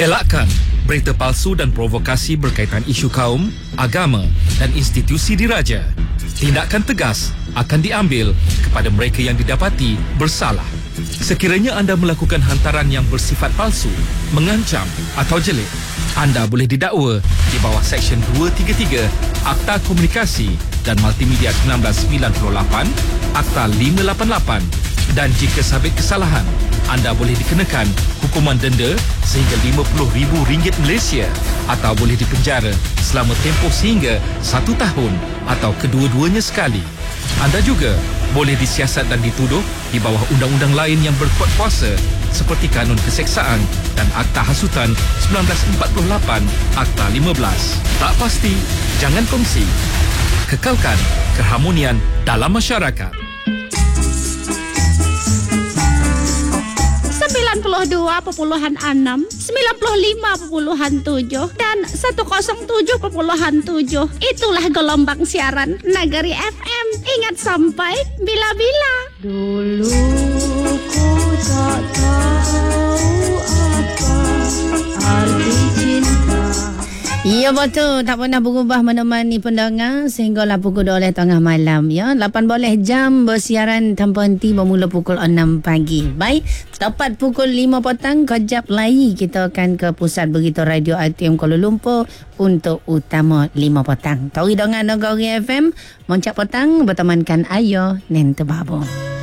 Elakkan berita palsu dan provokasi berkaitan isu kaum, agama dan institusi diraja. Tindakan tegas akan diambil kepada mereka yang didapati bersalah. Sekiranya anda melakukan hantaran yang bersifat palsu, mengancam atau jelik, anda boleh didakwa di bawah Seksyen 233 Akta Komunikasi dan Multimedia 1998, Akta 588, dan jika sabit kesalahan, anda boleh dikenakan hukuman denda sehingga RM50,000 Malaysia atau boleh dipenjara selama tempoh sehingga 1 tahun atau kedua-duanya sekali. Anda juga boleh disiasat dan dituduh di bawah undang-undang lain yang berkuat kuasa seperti Kanun Keseksaan dan Akta Hasutan 1948, Akta 15. Tak pasti, jangan kongsi. Kekalkan keharmonian dalam masyarakat. 92.6, 95.7 dan 107.7. Itulah gelombang siaran Nagari FM. Ingat sampai bila-bila. Dulu ku tak tahu apa arti cinta. Ya betul, tak pernah berubah menemani pendengar sehinggalah pukul 12 tengah malam ya. 18 jam bersiaran tanpa henti bermula pukul 6 pagi. Baik, tepat pukul 5 petang kejap lagi kita akan ke pusat berita radio RTM Kuala Lumpur untuk utama 5 petang. Tori dengan Nagari FM, Moncak petang bertemankan Ayo Nente Babong.